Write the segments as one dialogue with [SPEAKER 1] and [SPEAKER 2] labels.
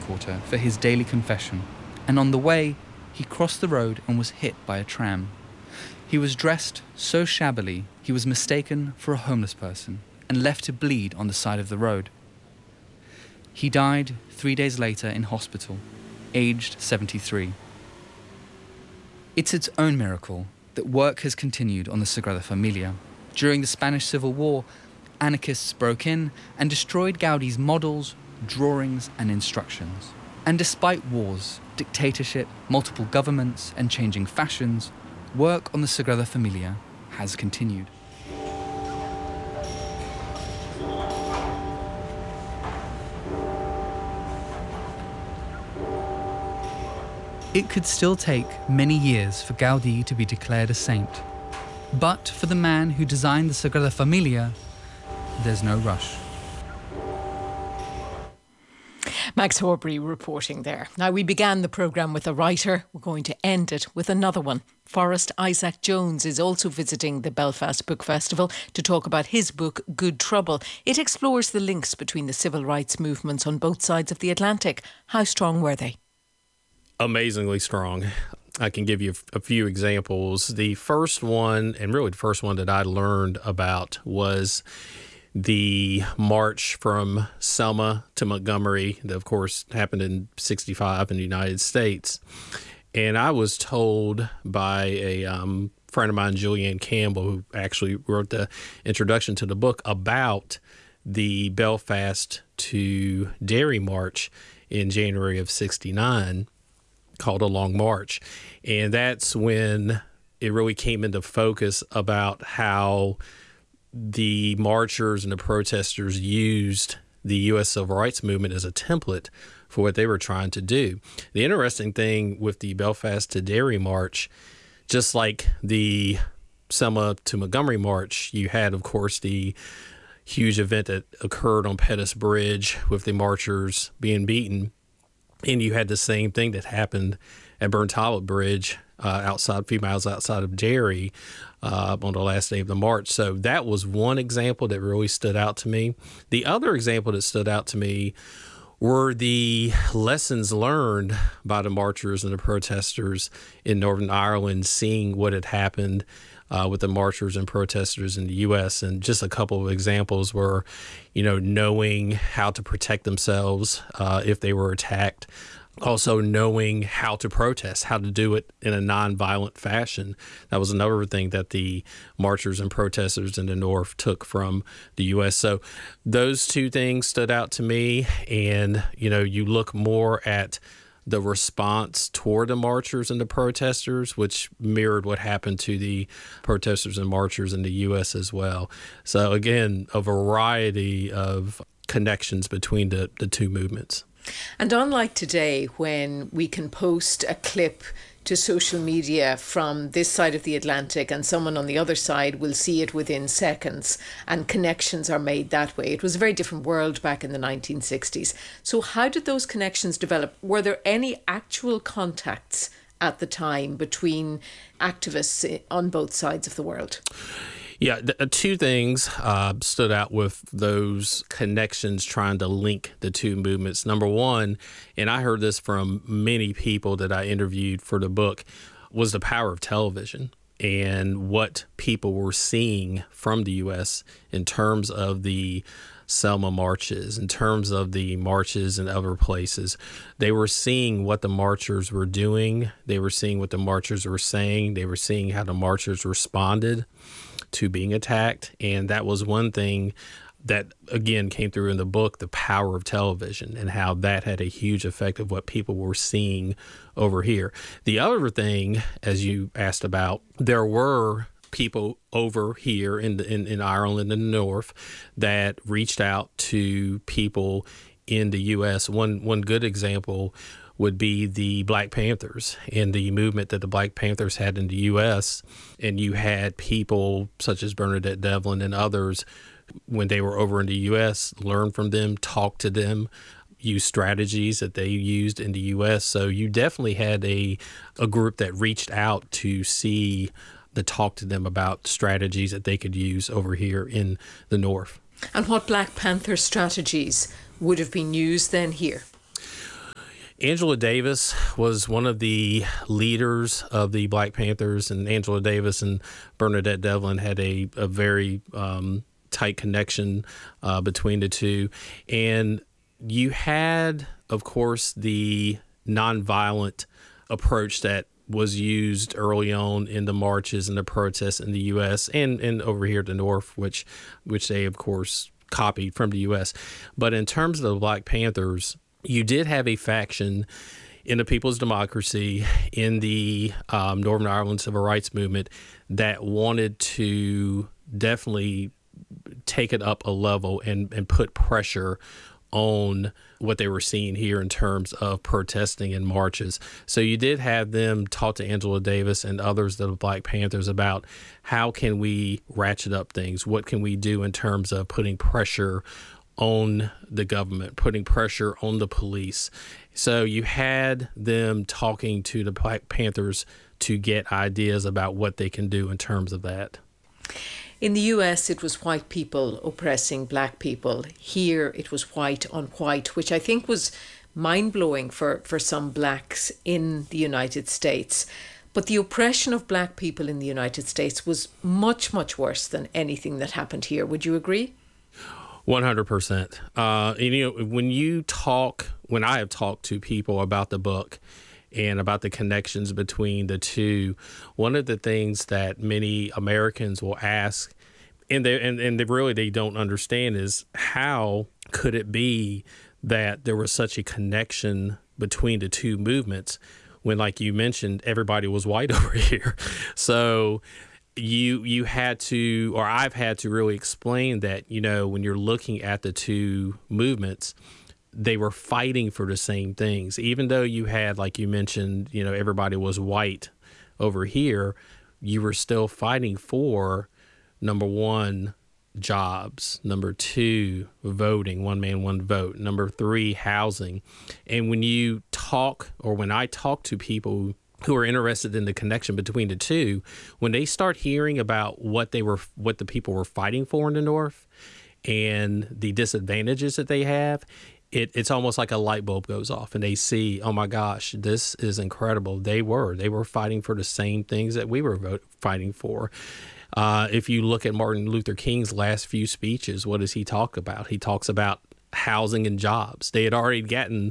[SPEAKER 1] headquarters for his daily confession, and on the way, he crossed the road and was hit by a tram. He was dressed so shabbily he was mistaken for a homeless person and left to bleed on the side of the road. He died 3 days later in hospital, aged 73. It's its own miracle that work has continued on the Sagrada Familia. During the Spanish Civil War, anarchists broke in and destroyed Gaudi's models, drawings and instructions. And despite wars, dictatorship, multiple governments and changing fashions, work on the Sagrada Familia has continued. It could still take many years for Gaudí to be declared a saint. But for the man who designed the Sagrada Familia, there's no rush.
[SPEAKER 2] Max Horbury reporting there. Now, we began the programme with a writer. We're going to end it with another one. Forrest Isaac Jones is also visiting the Belfast Book Festival to talk about his book, Good Trouble. It explores the links between the civil rights movements on both sides of the Atlantic. How strong were they?
[SPEAKER 3] Amazingly strong. I can give you a few examples. The first one, and really the first one that I learned about, was the march from Selma to Montgomery that, of course, happened in 1965 in the United States. And I was told by a friend of mine, Julianne Campbell, who actually wrote the introduction to the book, about the Belfast to Derry March in January of 1969, called A Long March. And that's when it really came into focus about how the marchers and the protesters used the U.S. Civil Rights Movement as a template for what they were trying to do. The interesting thing with the Belfast to Derry March, just like the Selma to Montgomery March, you had, of course, the huge event that occurred on Pettus Bridge with the marchers being beaten. And you had the same thing that happened at Burntallet Bridge a few miles outside of Derry on the last day of the march. So that was one example that really stood out to me. The other example that stood out to me were the lessons learned by the marchers and the protesters in Northern Ireland, seeing what had happened with the marchers and protesters in the U.S. And just a couple of examples were, knowing how to protect themselves if they were attacked. Also knowing how to protest, how to do it in a nonviolent fashion. That was another thing that the marchers and protesters in the North took from the U.S. So those two things stood out to me. And, you look more at the response toward the marchers and the protesters, which mirrored what happened to the protesters and marchers in the U.S. as well. So again, a variety of connections between the two movements.
[SPEAKER 2] And unlike today, when we can post a clip to social media from this side of the Atlantic and someone on the other side will see it within seconds and connections are made that way. It was a very different world back in the 1960s. So how did those connections develop? Were there any actual contacts at the time between activists on both sides of the world?
[SPEAKER 3] Yeah, two things stood out with those connections trying to link the two movements. Number one, and I heard this from many people that I interviewed for the book, was the power of television and what people were seeing from the U.S. in terms of the Selma marches, in terms of the marches in other places. They were seeing what the marchers were doing. They were seeing what the marchers were saying. They were seeing how the marchers responded to being attacked. And that was one thing that, again, came through in the book, the power of television and how that had a huge effect of what people were seeing over here. The other thing, as you asked about, there were people over here in Ireland and the North that reached out to people in the U.S. One good example would be the Black Panthers and the movement that the Black Panthers had in the U.S. And you had people such as Bernadette Devlin and others, when they were over in the U.S., learn from them, talk to them, use strategies that they used in the U.S. So you definitely had a group that reached out to talk to them about strategies that they could use over here in the North.
[SPEAKER 2] And what Black Panther strategies would have been used then here?
[SPEAKER 3] Angela Davis was one of the leaders of the Black Panthers, and Angela Davis and Bernadette Devlin had a very tight connection between the two. And you had, of course, the nonviolent approach that was used early on in the marches and the protests in the U.S. and over here at the North, which they, of course, copied from the U.S. But in terms of the Black Panthers, you did have a faction in the People's Democracy, in the Northern Ireland Civil Rights Movement, that wanted to definitely take it up a level and put pressure on what they were seeing here in terms of protesting and marches. So you did have them talk to Angela Davis and others of the Black Panthers about how can we ratchet up things? What can we do in terms of putting pressure on the government, putting pressure on the police? So you had them talking to the Black Panthers to get ideas about what they can do in terms of that.
[SPEAKER 2] In the US, it was white people oppressing black people. Here, it was white on white, which I think was mind-blowing for some blacks in the United States. But the oppression of black people in the United States was much, much worse than anything that happened here. Would you agree?
[SPEAKER 3] 100%. When I have talked to people about the book and about the connections between the two, one of the things that many Americans will ask, and they don't understand, is how could it be that there was such a connection between the two movements when, like you mentioned, everybody was white over here. So you had to, or I've had to really explain that, when you're looking at the two movements, they were fighting for the same things. Even though you had, like you mentioned, everybody was white over here, you were still fighting for, number one, jobs, number two, voting, one man, one vote, number three, housing. And when I talk to people who are interested in the connection between the two, when they start hearing about what the people were fighting for in the North and the disadvantages that they have, it's almost like a light bulb goes off and they see, oh my gosh, this is incredible. They were fighting for the same things that we were fighting for. If you look at Martin Luther King's last few speeches, what does he talk about? He talks about housing and jobs. They had already gotten,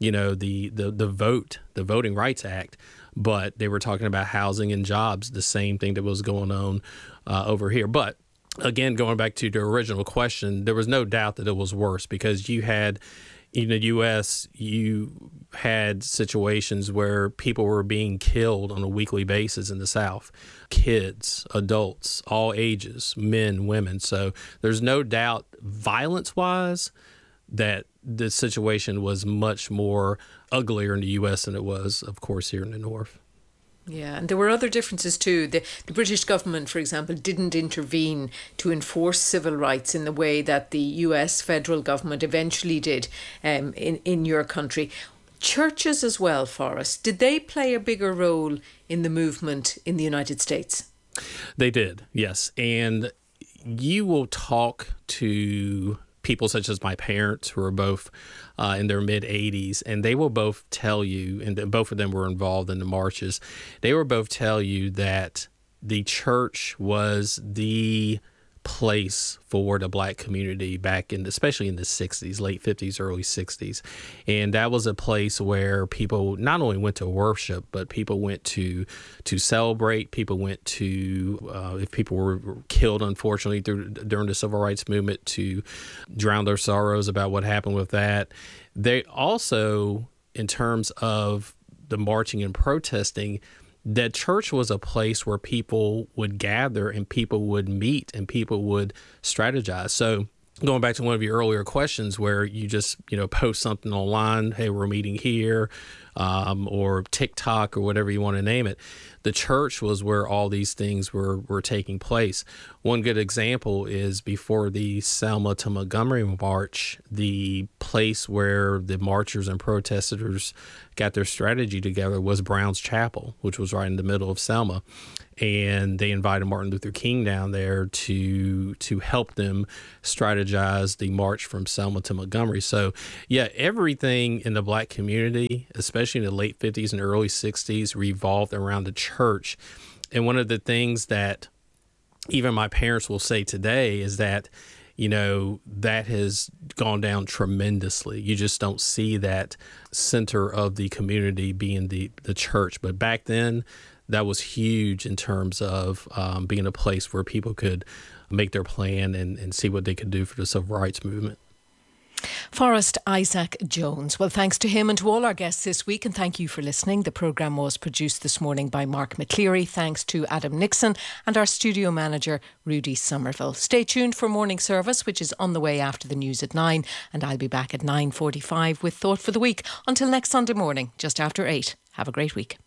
[SPEAKER 3] the Voting Rights Act, but they were talking about housing and jobs, the same thing that was going on over here. But again, going back to the original question, there was no doubt that it was worse because you had, in the U.S., you had situations where people were being killed on a weekly basis in the South. Kids, adults, all ages, men, women. So there's no doubt, violence-wise, that the situation was much more uglier in the U.S. than it was, of course, here in the North.
[SPEAKER 2] Yeah, and there were other differences too. The British government, for example, didn't intervene to enforce civil rights in the way that the US federal government eventually did in your country. Churches as well, Forrest, did they play a bigger role in the movement in the United States?
[SPEAKER 3] They did, yes. And you will talk to people such as my parents, who are both in their mid-80s, and they will both tell you, and both of them were involved in the marches, they will both tell you that the church was the place for the black community back in, especially in the 60s, late 50s, early 60s. And that was a place where people not only went to worship, but people went to celebrate. People went to, if people were killed, unfortunately, during the Civil Rights Movement, to drown their sorrows about what happened with that. They also, in terms of the marching and protesting, that church was a place where people would gather and people would meet and people would strategize. So going back to one of your earlier questions where you just, post something online, hey, we're meeting here, or TikTok or whatever you want to name it. The church was where all these things were taking place. One good example is before the Selma to Montgomery March, the place where the marchers and protesters got their strategy together was Brown's Chapel, which was right in the middle of Selma. And they invited Martin Luther King down there to help them strategize the march from Selma to Montgomery. So, yeah, everything in the Black community, especially in the late 50s and early 60s, revolved around the church. And one of the things that even my parents will say today is that, that has gone down tremendously. You just don't see that center of the community being the church. But back then, that was huge in terms of being a place where people could make their plan and see what they could do for the civil rights movement.
[SPEAKER 2] Forrest Isaac Jones. Well, thanks to him and to all our guests this week, and thank you for listening. The programme was produced this morning by Mark McCleary. Thanks to Adam Nixon and our studio manager, Rudy Somerville. Stay tuned for morning service, which is on the way after the news at 9, and I'll be back at 9:45 with Thought for the Week. Until next Sunday morning, just after 8. Have a great week.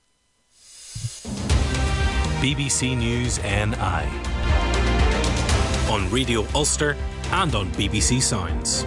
[SPEAKER 4] BBC News NI on Radio Ulster and on BBC Sounds.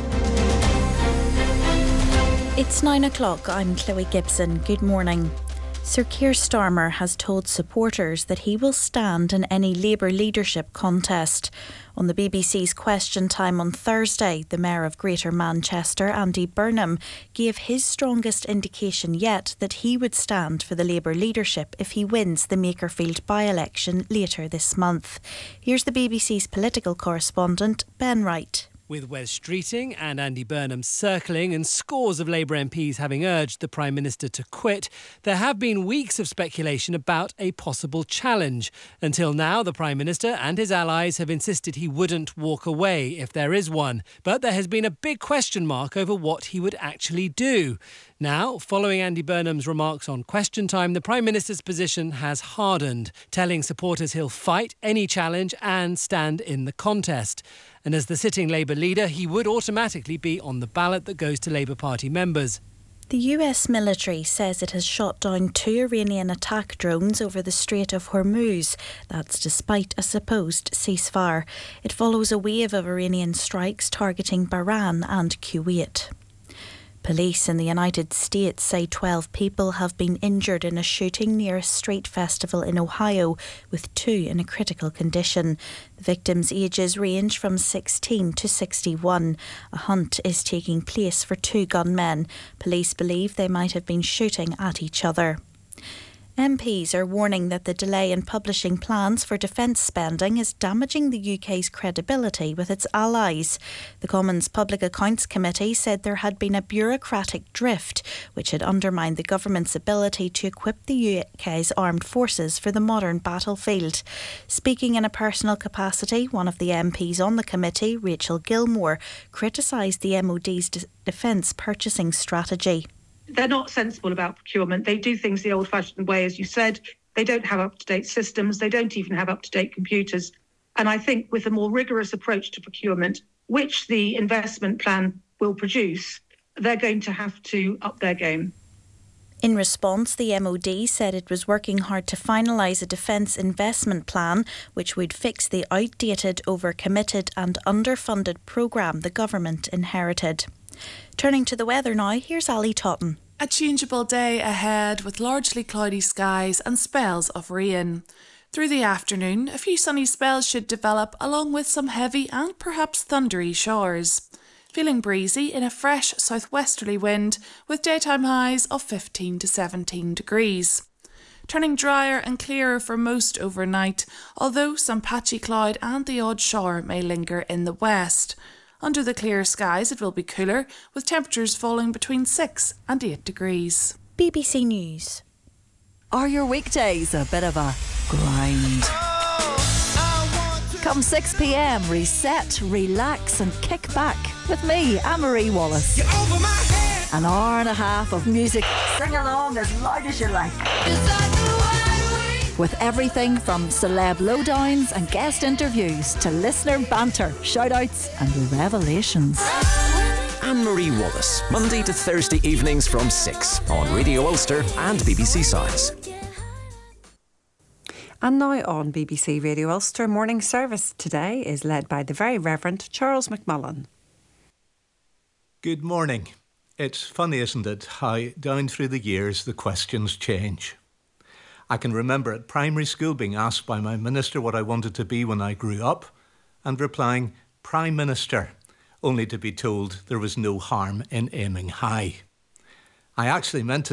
[SPEAKER 5] It's 9 o'clock. I'm Chloe Gibson. Good morning. Sir Keir Starmer has told supporters that he will stand in any Labour leadership contest. On the BBC's Question Time on Thursday, the Mayor of Greater Manchester, Andy Burnham, gave his strongest indication yet that he would stand for the Labour leadership if he wins the Makerfield by-election later this month. Here's the BBC's political correspondent, Ben Wright.
[SPEAKER 6] With Wes Streeting and Andy Burnham circling and scores of Labour MPs having urged the Prime Minister to quit, there have been weeks of speculation about a possible challenge. Until now, the Prime Minister and his allies have insisted he wouldn't walk away if there is one. But there has been a big question mark over what he would actually do. Now, following Andy Burnham's remarks on Question Time, the Prime Minister's position has hardened, telling supporters he'll fight any challenge and stand in the contest. And as the sitting Labour leader, he would automatically be on the ballot that goes to Labour Party members.
[SPEAKER 5] The US military says it has shot down 2 Iranian attack drones over the Strait of Hormuz. That's despite a supposed ceasefire. It follows a wave of Iranian strikes targeting Bahrain and Kuwait. Police in the United States say 12 people have been injured in a shooting near a street festival in Ohio, with 2 in a critical condition. The victims' ages range from 16 to 61. A hunt is taking place for 2 gunmen. Police believe they might have been shooting at each other. MPs are warning that the delay in publishing plans for defence spending is damaging the UK's credibility with its allies. The Commons Public Accounts Committee said there had been a bureaucratic drift which had undermined the government's ability to equip the UK's armed forces for the modern battlefield. Speaking in a personal capacity, one of the MPs on the committee, Rachel Gilmore, criticised the MOD's defence purchasing strategy.
[SPEAKER 7] They're not sensible about procurement. They do things the old-fashioned way, as you said. They don't have up-to-date systems. They don't even have up-to-date computers. And I think with a more rigorous approach to procurement, which the investment plan will produce, they're going to have to up their game.
[SPEAKER 5] In response, the MOD said it was working hard to finalise a defence investment plan which would fix the outdated, overcommitted and underfunded programme the government inherited. Turning to the weather now, here's Ali Totten.
[SPEAKER 8] A changeable day ahead with largely cloudy skies and spells of rain. Through the afternoon, a few sunny spells should develop along with some heavy and perhaps thundery showers. Feeling breezy in a fresh southwesterly wind with daytime highs of 15 to 17 degrees. Turning drier and clearer for most overnight, although some patchy cloud and the odd shower may linger in the west. Under the clear skies it will be cooler, with temperatures falling between 6 and 8 degrees.
[SPEAKER 5] BBC News.
[SPEAKER 9] Are your weekdays a bit of a grind? Come 6 p.m, reset, relax and kick back with me, Anne-Marie Wallace. An hour and a half of music. Sing along as loud as you like. With everything from celeb lowdowns and guest interviews to listener banter, shout-outs and revelations.
[SPEAKER 10] Anne-Marie Wallace, Monday to Thursday evenings from 6 on Radio Ulster and BBC Sounds.
[SPEAKER 11] And now on BBC Radio Ulster, morning service today is led by the Very Reverend Charles McMullen.
[SPEAKER 12] Good morning. It's funny, isn't it, how down through the years the questions change. I can remember at primary school being asked by my minister what I wanted to be when I grew up and replying, Prime Minister, only to be told there was no harm in aiming high. I actually meant to